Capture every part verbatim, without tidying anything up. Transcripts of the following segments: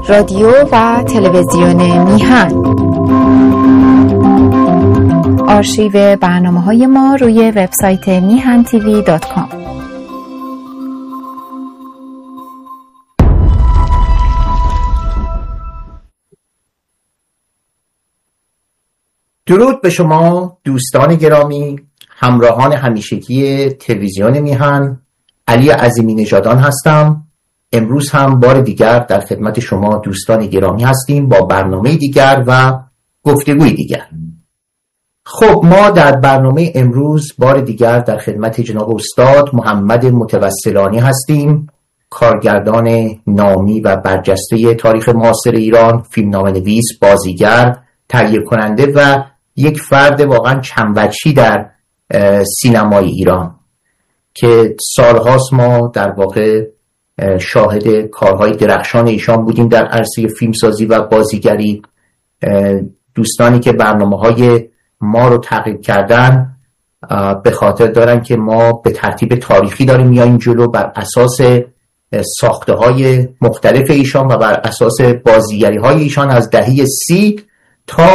رادیو و تلویزیون میهن. آرشیو برنامه‌های ما روی وبسایت میهن تیوی دات کام. درود به شما دوستان گرامی، همراهان همیشگی تلویزیون میهن. علی عظیمی نژادان هستم. امروز هم بار دیگر در خدمت شما دوستان گرامی هستیم با برنامه دیگر و گفتگوی دیگر. خب ما در برنامه امروز بار دیگر در خدمت جناب استاد محمد متوسلانی هستیم، کارگردان نامی و برجسته تاریخ معاصر ایران، فیلمنامه‌نویس، بازیگر، تهیه کننده و یک فرد واقعا چندوجهی در سینمای ایران که سالهاست ما در واقع شاهد کارهای درخشان ایشان بودیم در عرصه فیلمسازی و بازیگری. دوستانی که برنامه‌های ما رو تعقیب کردن به خاطر دارن که ما به ترتیب تاریخی داریم میاییم جلو، بر اساس ساخته‌های مختلف ایشان و بر اساس بازیگری‌های ایشان از دهه سی تا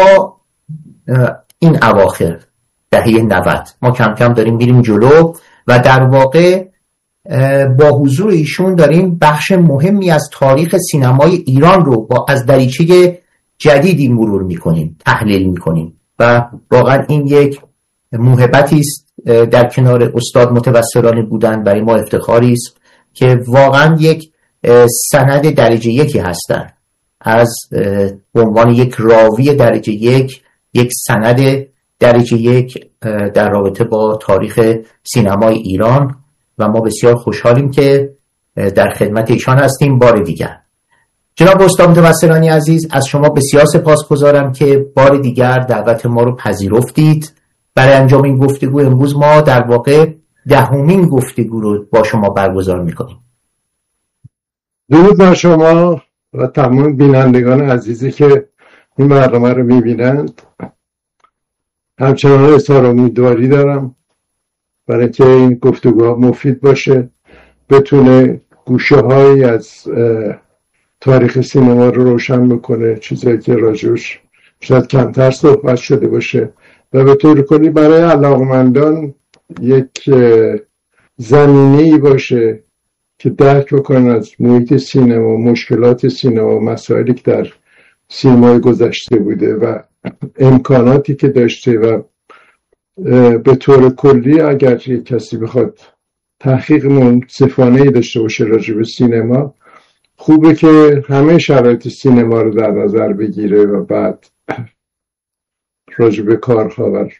این اواخر دهه نود ما کم کم داریم میریم جلو و در واقع با حضور ایشون داریم بخش مهمی از تاریخ سینمای ایران رو با از دریچه جدیدی مرور میکنیم، تحلیل میکنیم و واقعا این یک موهبتی است در کنار استاد متوسلانی بودن. برای ما افتخاری است که واقعا یک سند درجه یکی هستند، از عنوان یک راوی درجه یک، یک سند درجه یک در رابطه با تاریخ سینمای ایران و ما بسیار خوشحالیم که در خدمت ایشان هستیم بار دیگر. جناب استاد متوسلانی عزیز، از شما بسیار سپاسگزارم که بار دیگر دعوت ما رو پذیرفتید. برای انجام این گفتگو امروز ما در واقع دهمین گفتگو رو با شما برگزار میکنیم. درود بر شما و تمام بینندگان عزیزی که این برنامه رو میبینند. همچنان اظهار امیدواری دارم برای که این گفتگوها مفید باشه، بتونه گوشه هایی از تاریخ سینما رو روشن بکنه، چیزایی که راجوش شاید کمتر صحبت شده باشه و به طور کلی برای علاقمندان یک زمینه‌ای باشه که درک بکنن از محیط سینما، مشکلات سینما، مسائلی که در سینمای گذشته بوده و امکاناتی که داشته و به طور کلی اگر یک کسی بخواد تحقیق منصفانه‌ای داشته باشه راجع به سینما، خوبه که همه شرایط سینما رو در نظر بگیره و بعد راجع به کارها و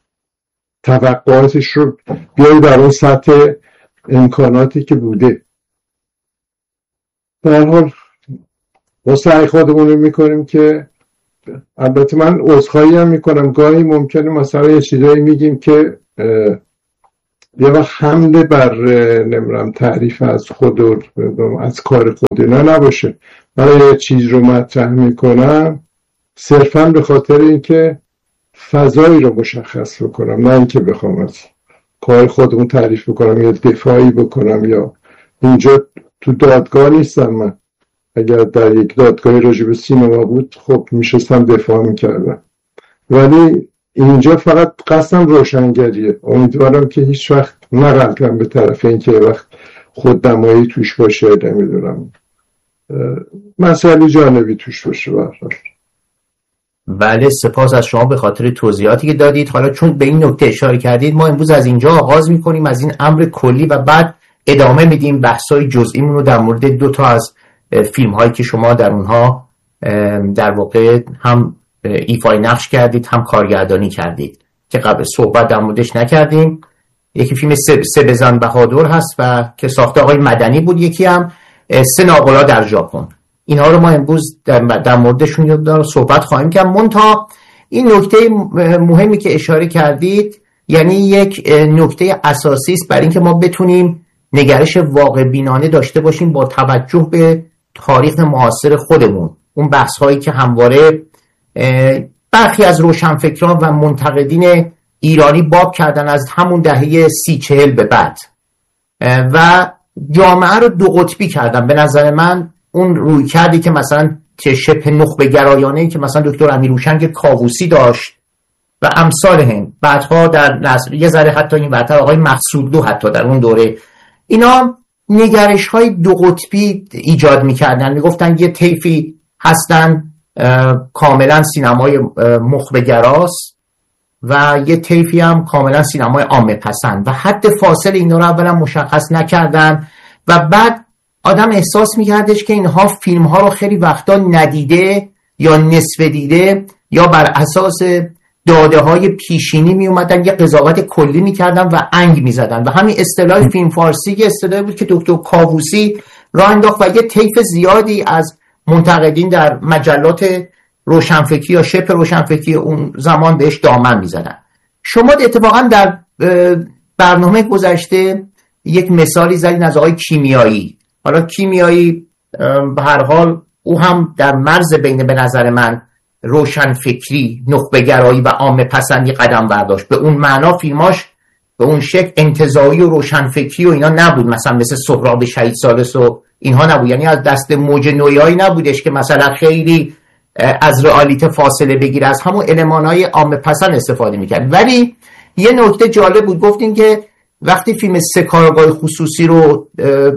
توقعاتش رو بیاره در اون سطح امکاناتی که بوده. در حال ما سعی خودمون رو میکنیم که، البته من عذرخواهی هم میکنم گاهی ممکنه مثلا یه چیزایی میگیم که یه وقت حمله بر نمیدونم تعریف از خود و از کار خود اینا نباشه. برای یه چیز رو مطرح میکنم صرفا به خاطر اینکه فضایی رو مشخص بکنم، نه اینکه بخوام از کار خودمون تعریف بکنم یا دفاعی بکنم. یا اینجا تو دادگاه نیستم من. اگر در یک دادگاه راجع به سینما بود خب میشستم دفاع میکردم، ولی اینجا فقط قصدم روشنگریه. امیدوارم که هیچ وقت نغلطم به طرف این که وقت خود دمایی توش باشه، نمیدونم مسئله جانبی توش باشه. برحال بله، سپاس از شما به خاطر توضیحاتی که دادید. حالا چون به این نکته اشاره کردید، ما امروز از اینجا آغاز میکنیم، از این امر کلی، و بعد ادامه میدیم بحث‌های جزئیمون رو در مورد دو تا از فیلم هایی که شما در اونها در واقع هم ایفای نقش کردید هم کارگردانی کردید که قبل صحبت در موردش نکردیم. یکی فیلم سه بزن بهادر هست و که ساخته آقای مدنی بود، یکی هم سه ناقلا در ژاپن. اینها رو ما امروز در, در موردشون در صحبت خواهیم کرد. منتها این نکته مهمی که اشاره کردید یعنی یک نکته اساسی است برای اینکه ما بتونیم نگرش واقع بینانه داشته باشیم با توجه به تاریخ معاصر خودمون. اون بحث هایی که همواره برخی از روشنفکران و منتقدین ایرانی باب کردن از همون دهه سی چهل به بعد و جامعه رو دو قطبی کردن. به نظر من اون روی کردی که مثلا که شبه نخبه گرایانه‌ای که مثلا دکتر امیرهوشنگ کاووسی داشت و امثال هم، بعدها در نصر یه ذره حتی این برتر آقای مقصودلو حتی در اون دوره، اینا نگرش های دو قطبی ایجاد میکردن. میگفتن یه طیفی هستن کاملا سینمای مخبه گراست و یه طیفی هم کاملا سینمای عامه پسند و حد فاصل اینا رو اولا مشخص نکردن و بعد آدم احساس میکردش که اینها فیلم ها رو خیلی وقتا ندیده یا نصف دیده یا بر اساس داده های پیشینی می اومدن یه قضاوت کلی میکردن و انگ میزدن و همین اصطلاح فیلم فارسی که اصطلاحی بود که دکتر کاووسی راه انداخت و یه طیف زیادی از منتقدین در مجلات روشنفکری یا شبه روشنفکری اون زمان بهش دامن میزدن. شما اتفاقا در برنامه گذشته یک مثالی زدین از آقای کیمیایی. حالا کیمیایی به هر حال او هم در مرز بین به نظر من روشنفکری، نخبه گرایی و عامه پسندی قدم برداشت. به اون معنا فیلماش به اون شکل انتزاعی و روشنفکری و اینا نبود، مثلا مثل سهراب شهید ثالث و اینها نبود، یعنی از دست موج نویایی نبودش که مثلا خیلی از رئالیته فاصله بگیره، از همون المانهای عامه پسند استفاده میکرد. ولی یه نکته جالب بود، گفتین که وقتی فیلم سه کارگاه خصوصی رو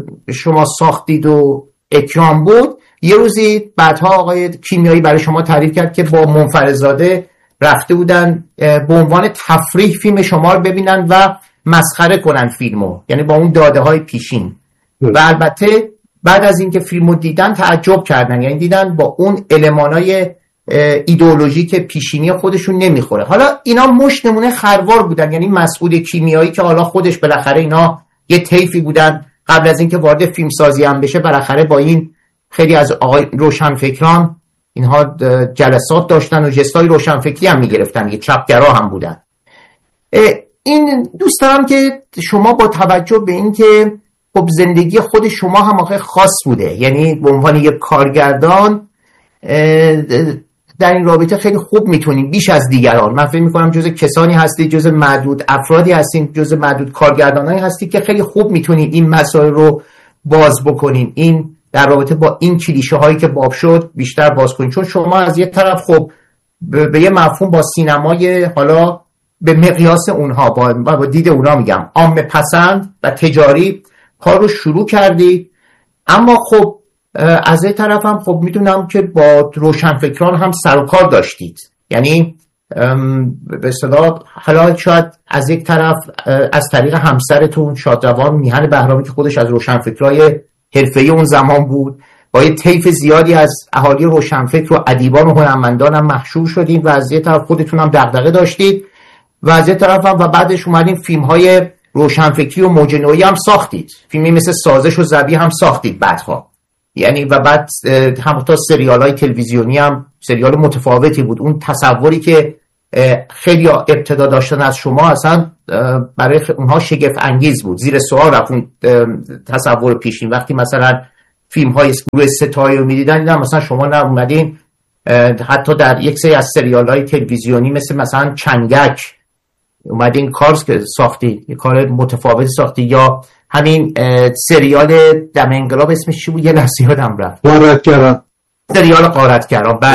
شما ساختید و اکرام بود، یه روزی بعدها آقای کیمیایی برای شما تعریف کرد که با منفرزاده رفته بودن به عنوان تفریح فیلم شما رو ببینن و مسخره کنن فیلمو، یعنی با اون داده های پیشین. و البته بعد از اینکه فیلمو دیدن تعجب کردن، یعنی دیدن با اون المانای ایدئولوژیک پیشینی خودشون نمیخوره. حالا اینا مش نمونه خروار بودن، یعنی مسعود کیمیایی که حالا خودش بالاخره اینا یه طیفی بودن قبل از اینکه وارد فیلم سازی هم بشه، بالاخره با این خیلی از آقای روشنفکران اینها جلسات داشتن و جستای روشنفکری هم میگرفتن، یه چپگرا هم بودن. این دوست دارم که شما با توجه به این که خب زندگی خود شما هم آخه خاص بوده، یعنی به عنوان یک کارگردان در این رابطه خیلی خوب میتونید بیش از دیگران، من فکر میکنم جز کسانی هستید، جز معدود افرادی هستید، جز معدود کارگردانایی هستید که خیلی خوب میتونید این مسائل رو باز بکنین، این در رابطه با این کلیشه هایی که باب شد بیشتر باز کنین. چون شما از یه طرف خب به یه مفهوم با سینمای حالا به مقیاس اونها با, با دید اونها میگم عامه پسند و تجاری کار رو شروع کردید، اما خب از یه طرف هم خب میدونم که با روشنفکران هم سر و کار داشتید، یعنی به اصطلاح حالا شاید از یک طرف از طریق همسرتون شادروان میهن بهرامی که خودش از روشنفکرای حرفه‌ای اون زمان بود، با یه طیف زیادی از اهالی روشنفکر و ادیبان و هنرمندان هم محشور شدید و از یه طرف خودتون هم دغدغه داشتید و از یه طرف هم و بعدش اومدین فیلم‌های روشنفکری و موج نویی هم ساختید، فیلمی مثل سازش و ذبیح هم ساختید بعدها، یعنی و بعد هم تا سریال‌های تلویزیونی هم سریال متفاوتی بود. اون تصوری که خیلی ابتدا داشتن از شما اصلا برای اونها شگفت انگیز بود، زیر سوال رفت اون تصور پیشین. وقتی مثلا فیلم های گروه ستایی رو میدیدن دیدن مثلا شما اومدین حتی در یک سری از سریال های تلویزیونی مثل مثلا چنگک اومدین کار ساختی، یه کار متفاوتی ساختی، یا همین سریال دم انقلاب اسمش چی بود یه لحظه یادم رفت، غارتگران، سریال غارتگران.